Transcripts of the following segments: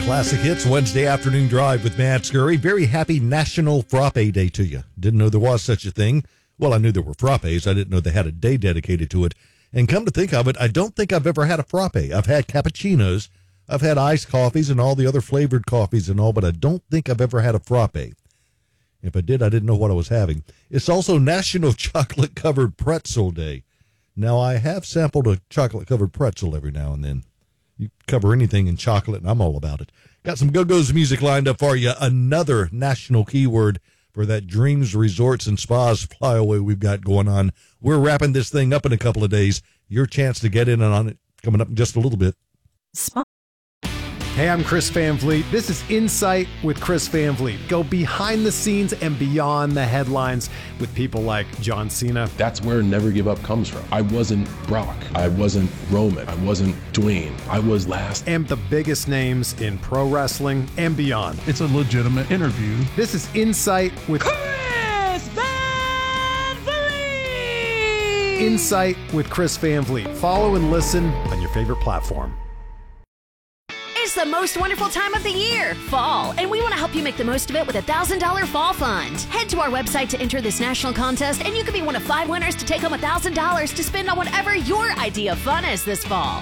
Classic Hits Wednesday afternoon drive with Matt Scurry. Very happy National Frappe Day to you. Didn't know there was such a thing. Well, I knew there were frappes. I didn't know they had a day dedicated to it. And come to think of it, I don't think I've ever had a frappe. I've had cappuccinos, I've had iced coffees and all the other flavored coffees and all, but I don't think I've ever had a frappe. If I did, I didn't know what I was having. It's also National Chocolate-Covered Pretzel Day. Now, I have sampled a chocolate-covered pretzel every now and then. You cover anything in chocolate, and I'm all about it. Got some Go-Go's music lined up for you. Another national keyword for that dreams, resorts, and spas flyaway we've got going on. We're wrapping this thing up in a couple of days. Your chance to get in on it coming up in just a little bit. Hey, I'm Chris Van Vliet. This is Insight with Chris Van Vliet. Go behind the scenes and beyond the headlines with people like John Cena. That's where Never Give Up comes from. I wasn't Brock. I wasn't Roman. I wasn't Dwayne. I was last. And the biggest names in pro wrestling and beyond. It's a legitimate interview. This is Insight with Chris Van Vliet. Insight with Chris Van Vliet. Follow and listen on your favorite platform. It's the most wonderful time of the year, fall, and we want to help you make the most of it with a $1,000 fall fund. Head to our website to enter this national contest, and you could be one of 5 winners to take home $1,000 to spend on whatever your idea of fun is this fall.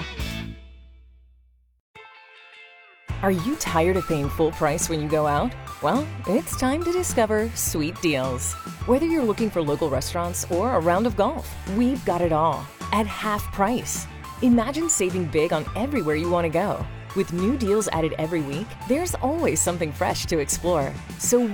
Are you tired of paying full price when you go out? Well, it's time to discover Sweet Deals. Whether you're looking for local restaurants or a round of golf, we've got it all at half price. Imagine saving big on everywhere you want to go. With new deals added every week, there's always something fresh to explore. So